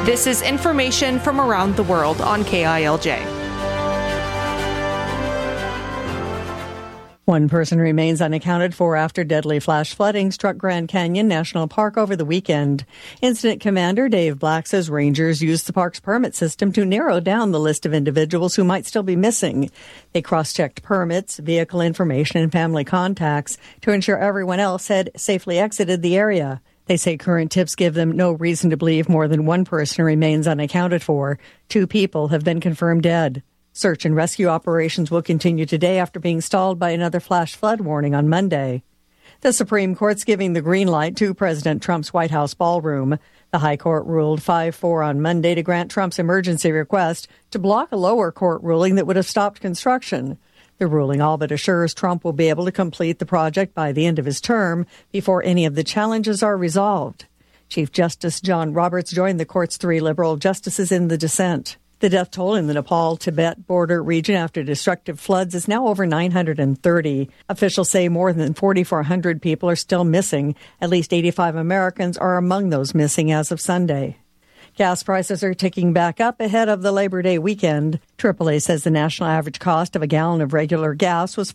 This is information from around the world on KILJ. One person remains unaccounted for after deadly flash flooding struck Grand Canyon National Park over the weekend. Incident Commander Dave Black says rangers used the park's permit system to narrow down the list of individuals who might still be missing. They cross-checked permits, vehicle information, and family contacts to ensure everyone else had safely exited the area. They say current tips give them no reason to believe more than one person remains unaccounted for. 2 people have been confirmed dead. Search and rescue operations will continue today after being stalled by another flash flood warning on Monday. The Supreme Court's giving the green light to President Trump's White House ballroom. The High Court ruled 5-4 on Monday to grant Trump's emergency request to block a lower court ruling that would have stopped construction. The ruling all but assures Trump will be able to complete the project by the end of his term before any of the challenges are resolved. Chief Justice John Roberts joined the court's 3 liberal justices in the dissent. The death toll in the Nepal-Tibet border region after destructive floods is now over 930. Officials say more than 4,400 people are still missing. At least 85 Americans are among those missing as of Sunday. Gas prices are ticking back up ahead of the Labor Day weekend. AAA says the national average cost of a gallon of regular gas was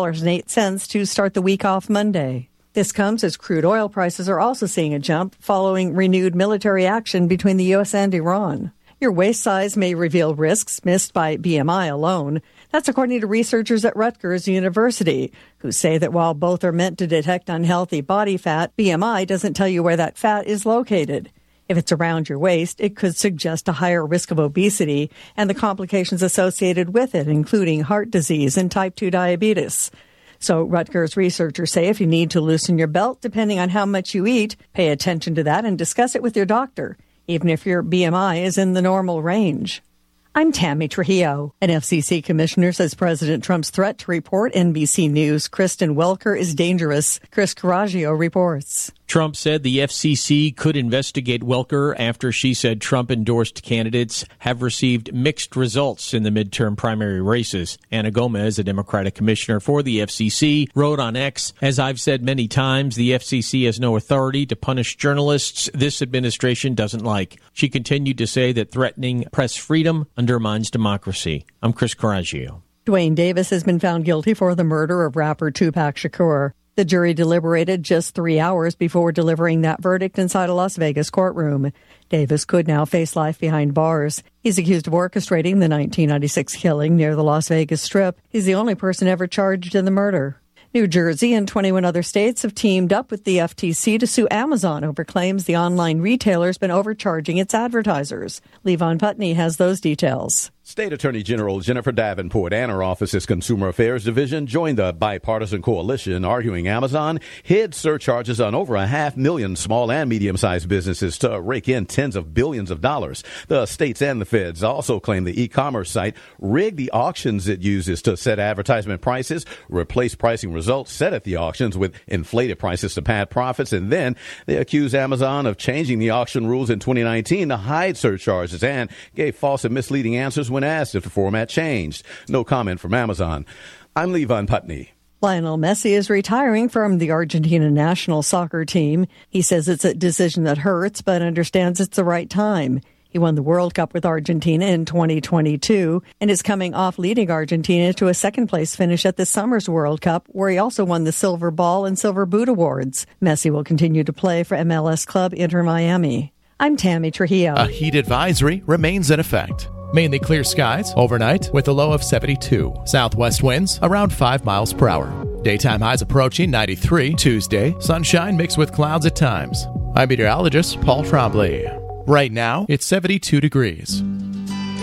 $4.08 to start the week off Monday. This comes as crude oil prices are also seeing a jump following renewed military action between the U.S. and Iran. Your waist size may reveal risks missed by BMI alone. That's according to researchers at Rutgers University, who say that while both are meant to detect unhealthy body fat, BMI doesn't tell you where that fat is located. If it's around your waist, it could suggest a higher risk of obesity and the complications associated with it, including heart disease and type 2 diabetes. So Rutgers researchers say if you need to loosen your belt, depending on how much you eat, pay attention to that and discuss it with your doctor, even if your BMI is in the normal range. I'm Tammy Trujillo. An FCC commissioner says President Trump's threat to report NBC News' Kristen Welker is dangerous. Chris Coraggio reports. Trump said the FCC could investigate Welker after she said Trump-endorsed candidates have received mixed results in the midterm primary races. Anna Gomez, a Democratic commissioner for the FCC, wrote on X, "As I've said many times, the FCC has no authority to punish journalists this administration doesn't like." She continued to say that threatening press freedom undermines democracy. I'm Chris Coraggio. Dwayne Davis has been found guilty for the murder of rapper Tupac Shakur. The jury deliberated just 3 hours before delivering that verdict inside a Las Vegas courtroom. Davis could now face life behind bars. He's accused of orchestrating the 1996 killing near the Las Vegas Strip. He's the only person ever charged in the murder. New Jersey and 21 other states have teamed up with the FTC to sue Amazon over claims the online retailer's been overcharging its advertisers. Levon Putney has those details. State Attorney General Jennifer Davenport and her office's Consumer Affairs Division joined the bipartisan coalition arguing Amazon hid surcharges on over 500,000 small and medium-sized businesses to rake in tens of billions of dollars. The states and the feds also claim the e-commerce site rigged the auctions it uses to set advertisement prices, replace pricing results set at the auctions with inflated prices to pad profits, and then they accuse Amazon of changing the auction rules in 2019 to hide surcharges and gave false and misleading answers when asked if the format changed. No comment from Amazon. I'm Levon Putney. Lionel Messi is retiring from the Argentina national soccer team. He says it's a decision that hurts, but understands it's the right time. He won the World Cup with Argentina in 2022 and is coming off leading Argentina to a second-place finish at this summer's World Cup, where he also won the Silver Ball and Silver Boot awards. Messi will continue to play for MLS club Inter Miami. I'm Tammy Trujillo. A heat advisory remains in effect. Mainly clear skies overnight with a low of 72. Southwest winds around 5 miles per hour. Daytime highs approaching 93. Tuesday, sunshine mixed with clouds at times. I'm meteorologist Paul Trombley. Right now, it's 72 degrees.